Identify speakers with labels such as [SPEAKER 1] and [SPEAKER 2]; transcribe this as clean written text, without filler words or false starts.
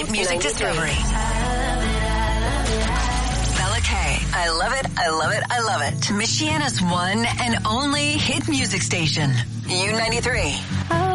[SPEAKER 1] Hit music discovery. Bella K. I love it, I love it, I love it. Michiana's one and only hit music station. U93.